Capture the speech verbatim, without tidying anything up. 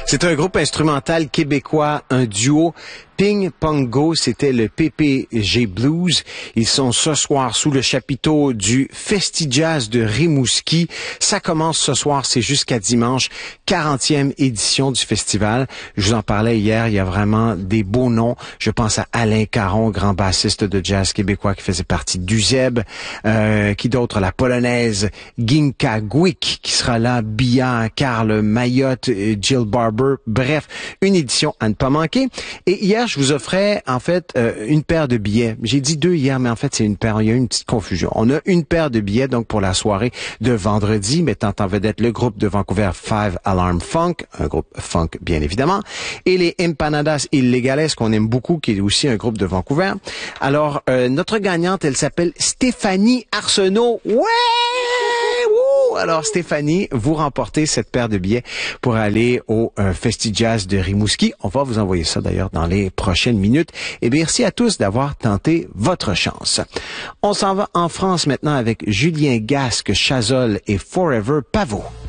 C'est un groupe instrumental québécois, un duo. Ping Pong Go, c'était le P P G Blues. Ils sont ce soir sous le chapiteau du Festi-Jazz de Rimouski. Ça commence ce soir, c'est jusqu'à dimanche, quarantième édition du festival. Je vous en parlais hier, il y a vraiment des beaux noms. Je pense à Alain Caron, grand bassiste de jazz québécois qui faisait partie d'Uzeb. Euh, qui d'autre? La polonaise Ginka Gwick qui sera là, Bia, Karl Mayotte, Jill Barber. Bref, une édition à ne pas manquer. Et hier, je vous offrais, en fait, euh, une paire de billets. J'ai dit deux hier, mais en fait, c'est une paire. Il y a une petite confusion. On a une paire de billets, donc, pour la soirée de vendredi, mettant en vedette le groupe de Vancouver Five Alarm Funk, un groupe funk, bien évidemment, et les Empanadas Illegales, qu'on aime beaucoup, qui est aussi un groupe de Vancouver. Alors, euh, notre gagnante, elle s'appelle Stéphanie Arsenault. Ouais! Wouh! Alors, Stéphanie, vous remportez cette paire de billets pour aller au euh, Festi-Jazz de Rimouski. On va vous envoyer ça, d'ailleurs, dans les prochaines minutes. Et merci à tous d'avoir tenté votre chance. On s'en va en France maintenant avec Julien Gasque, Chazol et Forever Pavot.